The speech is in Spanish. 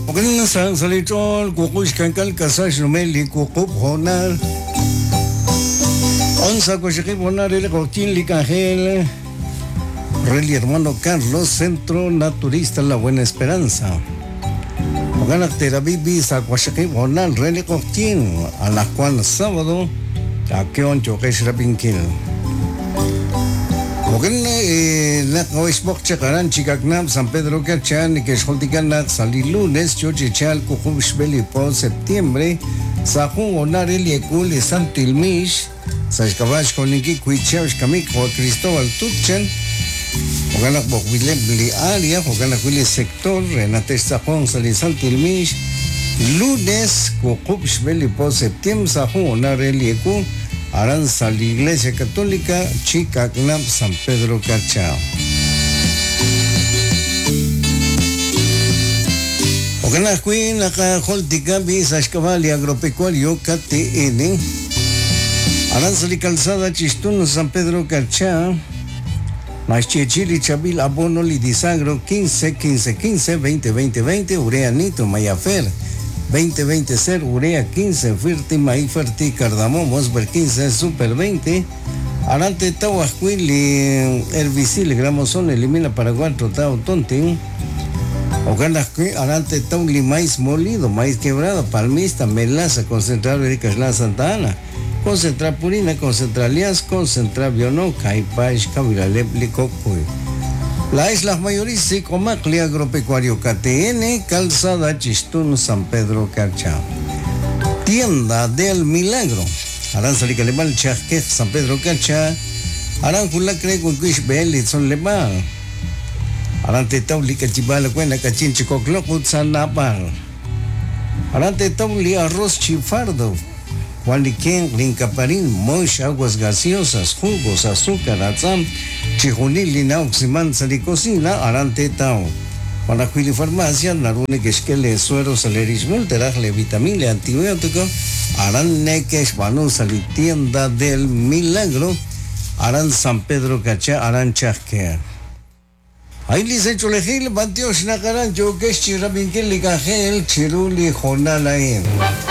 Magandang sa litol, kukush kankal kasas numeli kukup honar. Onza kushikip honar el coquín licangel. Reli hermano Carlos, Centro Naturista La Buena Esperanza. Maganak terabibi sa kushikip honar reli coquín a la cual sábado kakeon chokesh rabinkil. Ogen na Facebook chakaran chikaknam San Pedro Cachan y que escolticanak sali lunes chochichal kukushbeli po septiembre sa kung onarel yekul San Tilmish sa iskabash koniki kuichash kamik o Cristóbal Tutchen oganak bokwilem li área oganak wili sector renates sa kung sali San Tilmish lunes kukushbeli po septiembre sa kung onarel yekul Aranza la Iglesia Católica Chicacnam San Pedro Cachao. Oganakui naka holtikabi sa escabali agropecuario KTN. Aranza la calzada Chistun San Pedro Cachao. Machichili Chabil Abono Lidisagro 15 15 15 20 20 20 Ureanito Mayafer 2020 ser urea 15 firti maíz ferti cardamomos ver 15 super 20 arante tahuascuili herbicil gramosol elimina paraguay trotado tontin o ganas que arante tauli maíz molido maíz quebrado palmista melaza concentrado ericas la Santa Ana concentrar purina concentrar lias concentrar biono caipash caviralep licocuy. La isla mayoris Sicomacli Agropecuario KTN, Calzada Chistún, San Pedro Cachao. Tienda del Milagro. Aranzali Calemal Chasque, San Pedro Cachao. Aranjula Crego Quish Bell, Son Lemal. Arante Tauli Cachibala Cuena Cachinchi Coclocut San Napal. Arante Tauli Arroz Chifardo. Juaniquén, Lincaparín, Mosh, aguas gaseosas, jugos, azúcar, azam, chijunil, linauximan, salicocina, arante tao. Para cuili farmacia, narune que esquele suero, salerismul, terajle, vitamina, antibiótico, aran neques, banu, tienda del Milagro, aran San Pedro Cachá, aran chasquea. Ahí dice Chulejil, Bantios, Nacaran, Yokesh, Chirabinquil, Ligajel, Chiruli, Jonalaen.